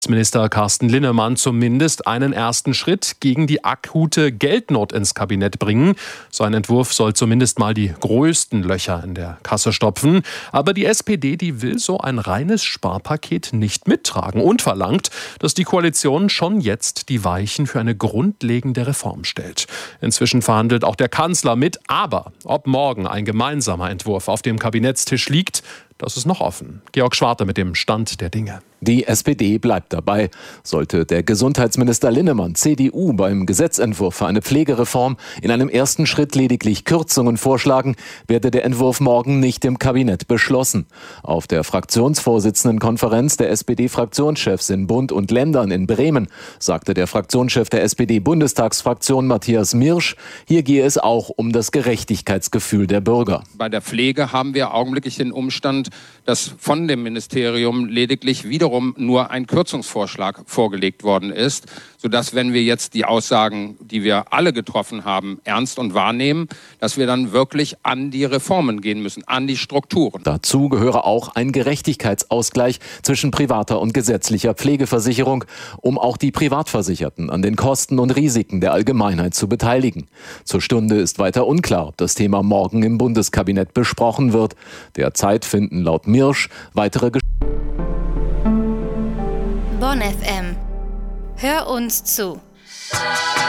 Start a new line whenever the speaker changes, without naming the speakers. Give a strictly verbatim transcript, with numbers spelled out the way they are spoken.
Minister Carsten Linnemann zumindest einen ersten Schritt gegen die akute Geldnot ins Kabinett bringen. Sein Entwurf soll zumindest mal die größten Löcher in der Kasse stopfen. Aber die S P D, die will so ein reines Sparpaket nicht mittragen und verlangt, dass die Koalition schon jetzt die Weichen für eine grundlegende Reform stellt. Inzwischen verhandelt auch der Kanzler mit, aber ob morgen ein gemeinsamer Entwurf auf dem Kabinettstisch liegt, das ist noch offen. Georg Schwarte mit dem Stand der Dinge.
Die S P D bleibt dabei. Sollte der Gesundheitsminister Linnemann, C D U, beim Gesetzentwurf für eine Pflegereform in einem ersten Schritt lediglich Kürzungen vorschlagen, werde der Entwurf morgen nicht im Kabinett beschlossen. Auf der Fraktionsvorsitzendenkonferenz der S P D-Fraktionschefs in Bund und Ländern in Bremen sagte der Fraktionschef der S P D-Bundestagsfraktion Matthias Mirsch, hier gehe es auch um das Gerechtigkeitsgefühl der Bürger.
Bei der Pflege haben wir augenblicklich den Umstand, dass von dem Ministerium lediglich wiederum nur ein Kürzungsvorschlag vorgelegt worden ist, sodass, wenn wir jetzt die Aussagen, die wir alle getroffen haben, ernst und wahrnehmen, dass wir dann wirklich an die Reformen gehen müssen, an die Strukturen.
Dazu gehöre auch ein Gerechtigkeitsausgleich zwischen privater und gesetzlicher Pflegeversicherung, um auch die Privatversicherten an den Kosten und Risiken der Allgemeinheit zu beteiligen. Zur Stunde ist weiter unklar, ob das Thema morgen im Bundeskabinett besprochen wird. Derzeit finden laut Mirsch weitere Gespräche.
Bonn F M. Hör uns zu.